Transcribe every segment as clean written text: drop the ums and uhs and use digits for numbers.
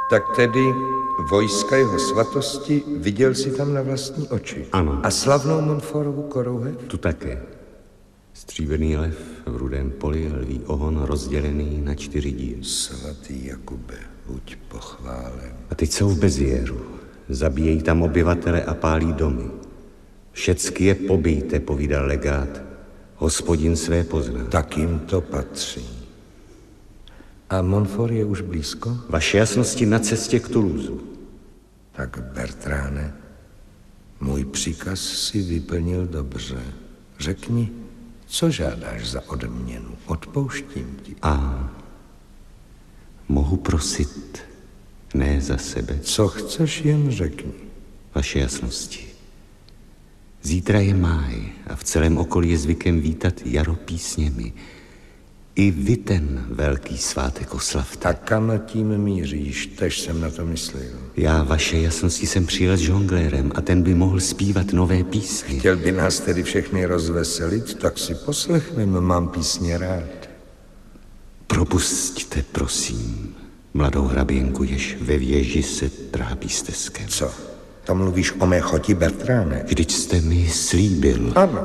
Tak tedy vojska jeho svatosti viděl si tam na vlastní oči. Ano. A slavnou Montforovu korouhev? Tu také. Stříbrný lev v rudém poli, lví ohon rozdělený na 4 díly. Svatý Jakube, buď pochválen. A teď jsou v Bezieru. Zabíjejí tam obyvatele a pálí domy. Všecky je pobijte, povídal legát. Hospodin své pozná. Tak jim to patří. A Montfort je už blízko? Vaše jasnosti na cestě k Toulouseu. Tak, Bertráne, můj příkaz si vyplnil dobře. Řekni, co žádáš za odměnu? Odpouštím ti. A mohu prosit ne za sebe. Co chceš, jen řekni. Vaše jasnosti. Zítra je máj a v celém okolí je zvykem vítat jaro písněmi. I vy ten velký svátek oslavte. Tak kam tím míříš? Tež jsem na to myslel. Já, vaše jasnosti, jsem přijel s žonglérem a ten by mohl zpívat nové písně. Chtěl by nás tedy všechny rozveselit, tak si poslechneme, mám písně rád. Propusťte, prosím, mladou hraběnku, jež ve věži se trápí stezkem. Co? To mluvíš o mé choti, Bertráne? Vždyť jste mi slíbil. Ano.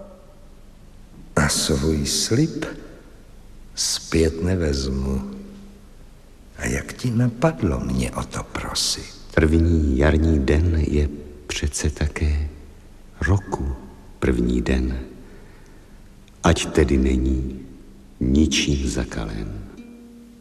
A svůj slib zpět nevezmu. A jak ti napadlo mě o to prosit? První jarní den je přece také roku první den. Ať tedy není ničím zakalen.